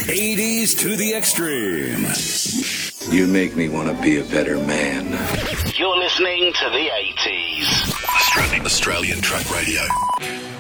80s to the extreme. You make me want to be a better man. You're listening to the 80s. Australian Truck Radio.